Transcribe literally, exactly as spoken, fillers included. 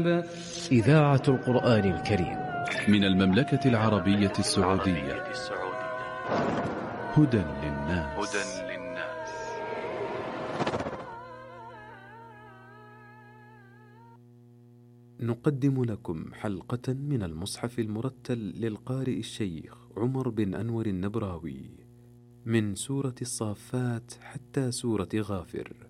الذنب. إذاعة القرآن الكريم من المملكة العربية السعودية. هدى للناس. نقدم لكم حلقة من المصحف المرتل للقارئ الشيخ عمر بن أنور النبراوي من سورة الصافات حتى سورة غافر.